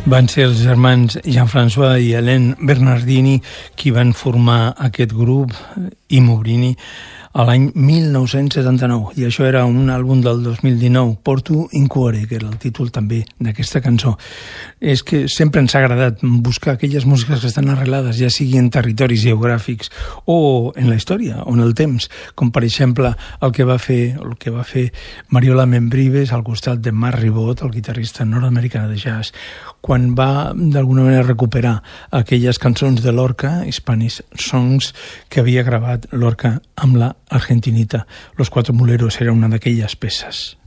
Van ser els germans Jean-François i Hélène Bernardini qui van formar aquest grup, i Mubrini, a l'any 1979, i això era un àlbum del 2019, Porto in Cuore, que era el títol també d'aquesta cançó. És que sempre ens ha agradat buscar aquelles músiques que estan arrelades, ja sigui en territoris geogràfics o en la història o en el temps, com per exemple el que va fer Mariola Membrives al costat de Marc Ribot, el guitarrista nord-americà de jazz, quan va d'alguna manera recuperar aquelles cançons de Lorca, Spanish Songs, que havia gravat Lorca amb la argentinita. Los Cuatro Muleros era una d'aquelles peces.